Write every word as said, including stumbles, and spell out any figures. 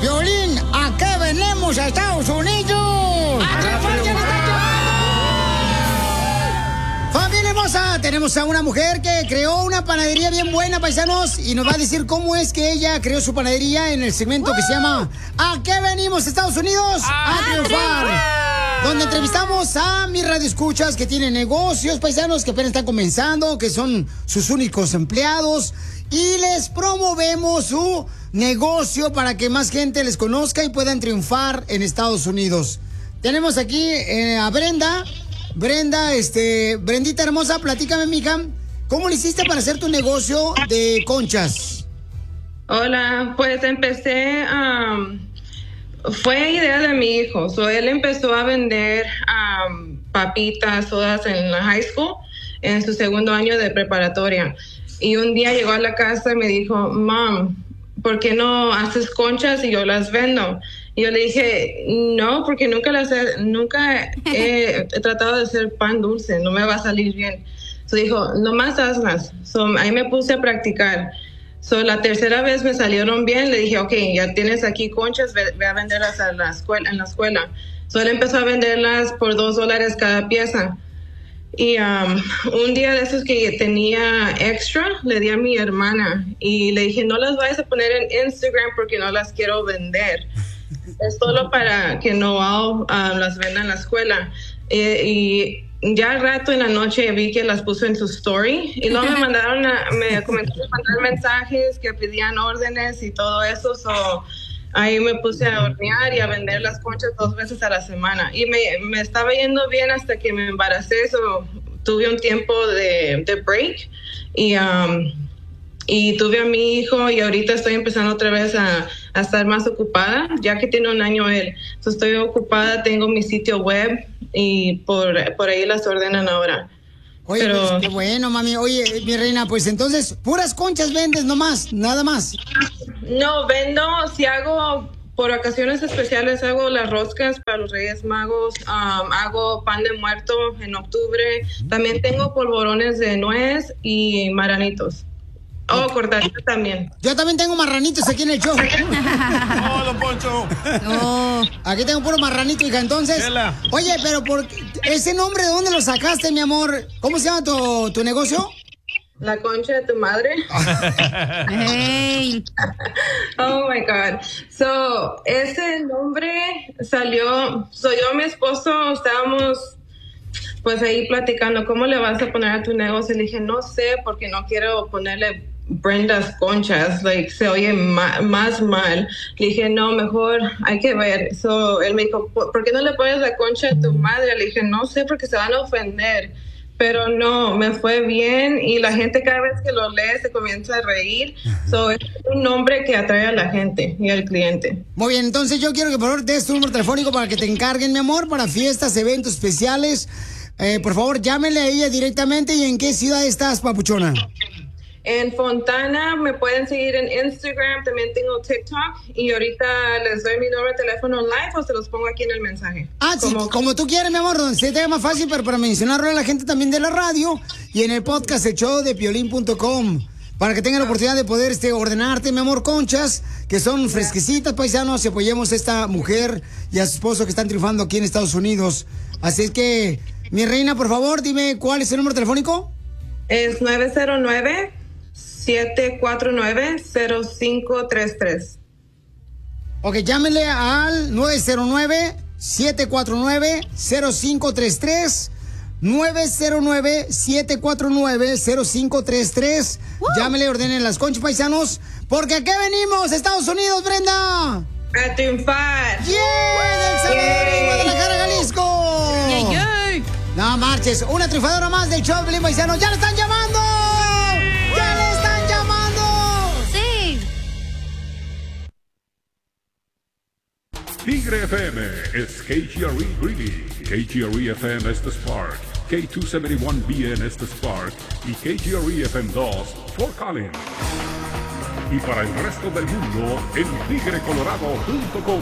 Piolín, ¿a qué venimos a Estados Unidos? ¡A triunfar, ya nos están llevando! Familia hermosa, tenemos a una mujer que creó una panadería bien buena, paisanos, y nos va a decir cómo es que ella creó su panadería en el segmento que se llama ¿A qué venimos a Estados Unidos? ¡A, a triunfar! Donde entrevistamos a mis radioescuchas que tienen negocios, paisanos, que apenas están comenzando, que son sus únicos empleados, y les promovemos su negocio para que más gente les conozca y puedan triunfar en Estados Unidos. Tenemos aquí eh, a Brenda. Brenda, este, Brendita hermosa, platícame, mija, ¿cómo le hiciste para hacer tu negocio de conchas? Hola, pues empecé, um, fue idea de mi hijo. So, él empezó a vender um, papitas, sodas en la high school, en su segundo año de preparatoria. Y un día llegó a la casa y me dijo, Mom, ¿por qué no haces conchas y yo las vendo? Y yo le dije, no, porque nunca las he, nunca he, he tratado de hacer pan dulce, no me va a salir bien. So dijo, nomás hazlas. So ahí me puse a practicar. So la tercera vez me salieron bien, le dije, ok, ya tienes aquí conchas, ve, ve a venderlas a la escuela, en la escuela. So él empezó a venderlas por dos dólares cada pieza. Y um, un día de esos que tenía extra, le di a mi hermana y le dije, no las vayas a poner en Instagram porque no las quiero vender. Es solo para que Noel uh, las venda en la escuela. Eh, y ya al rato en la noche vi que las puso en su story y luego me mandaron, a, me comenzaron a mandar mensajes que pedían órdenes y todo eso. So, ahí me puse a hornear y a vender las conchas dos veces a la semana. Y me, me estaba yendo bien hasta que me embaracé. So, tuve un tiempo de, de break y, um, y tuve a mi hijo y ahorita estoy empezando otra vez a, a estar más ocupada, ya que tiene un año él. So, estoy ocupada, tengo mi sitio web y por, por ahí las ordenan ahora. Oye, pero pues, qué bueno, mami. Oye, mi reina, pues entonces, puras conchas vendes nomás, nada más. No, vendo, si hago, por ocasiones especiales, hago las roscas para los Reyes Magos, um, hago pan de muerto en octubre, también tengo polvorones de nuez y marranitos. Oh, cortaditos también. Yo también tengo marranitos aquí en el show. ¡Oh, don Poncho! No, aquí tengo puro marranito, hija, entonces. Chela. Oye, pero por ese nombre, ¿de dónde lo sacaste, mi amor? ¿Cómo se llama tu, tu negocio? La concha de tu madre. Hey. Oh my God. So, ese nombre salió. So, yo y mi esposo estábamos pues ahí platicando, ¿cómo le vas a poner a tu negocio? Le dije, no sé, porque no quiero ponerle Brenda's Conchas, like, se oye ma más mal. Le dije, no, mejor hay que ver. So, él me dijo, ¿por qué no le pones la concha de tu madre? Le dije, no sé, porque se van a ofender. Pero no, me fue bien y la gente cada vez que lo lee se comienza a reír. So, es un nombre que atrae a la gente y al cliente. Muy bien, entonces yo quiero que por favor des tu número telefónico para que te encarguen, mi amor, para fiestas, eventos especiales. Eh, por favor, llámenle a ella directamente. ¿Y en qué ciudad estás, papuchona? En Fontana, me pueden seguir en Instagram, también tengo TikTok y ahorita les doy mi número de teléfono live o se los pongo aquí en el mensaje. Ah, como, sí, como tú quieres, mi amor, donde se te haga más fácil, pero para mencionarlo a la gente también de la radio y en el podcast, el show de piolín punto com, para que tengan la oportunidad de poder este, ordenarte, mi amor, conchas, que son fresquecitas, paisanos, y apoyemos a esta mujer y a su esposo que están triunfando aquí en Estados Unidos. Así es que, mi reina, por favor, dime cuál es el número telefónico. Es nueve cero nueve, siete cuatro nueve, cero cinco tres tres. Ok, llámenle al nueve cero nueve, siete cuatro nueve, cero cinco tres tres. nueve cero nueve, siete cuatro nueve, cero cinco tres tres. Uh. Llámenle, ordenen las conchas, paisanos. Porque aquí venimos, Estados Unidos, Brenda. A triunfar. ¡Yeah! Del Salvador y Guadalajara, Jalisco. Yeah, yeah. No marches, una triunfadora más del show, Pelín Paisano. ¡Ya le están llamando! ¡Ya le están llamando! ¡Sí! Tigre F M es K G R E Greeley, K G R E F M es The Spark, K dos setenta y uno B N es The Spark y K G R E F M dos Fort Collins. Y para el resto del mundo en tigre colorado punto com.